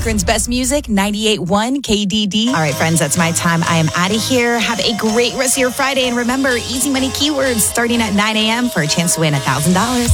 Akron's best music, 98.1 KDD. All right, friends, that's my time. I am out of here. Have a great rest of your Friday. And remember, easy money keywords starting at 9 a.m. for a chance to win $1,000.